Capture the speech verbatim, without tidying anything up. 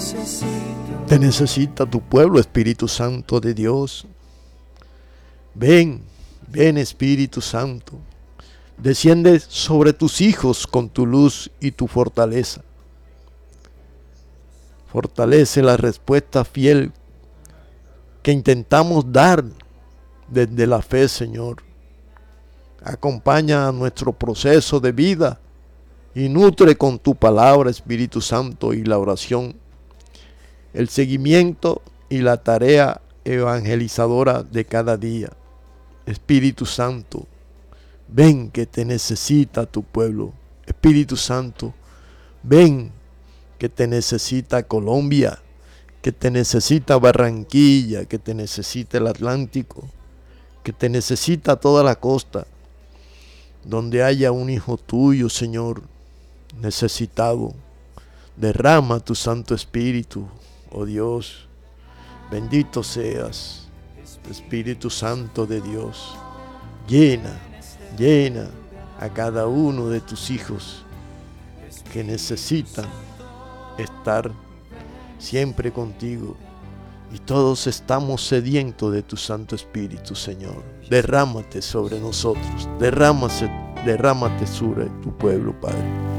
Te necesita tu pueblo, Espíritu Santo de Dios. Ven, ven Espíritu Santo. Desciende sobre tus hijos con tu luz y tu fortaleza. Fortalece la respuesta fiel que intentamos dar desde la fe, Señor. Acompaña a nuestro proceso de vida y nutre con tu palabra, Espíritu Santo, y la oración, el seguimiento y la tarea evangelizadora de cada día. Espíritu Santo, ven que te necesita tu pueblo. Espíritu Santo, ven que te necesita Colombia, que te necesita Barranquilla, que te necesita el Atlántico, que te necesita toda la costa, donde haya un hijo tuyo, Señor, necesitado. Derrama tu Santo Espíritu, oh Dios. Bendito seas, Espíritu Santo de Dios. Llena, llena a cada uno de tus hijos que necesitan estar siempre contigo. Y todos estamos sedientos de tu Santo Espíritu, Señor. Derrámate sobre nosotros. Derrámate, derrámate sobre tu pueblo, Padre.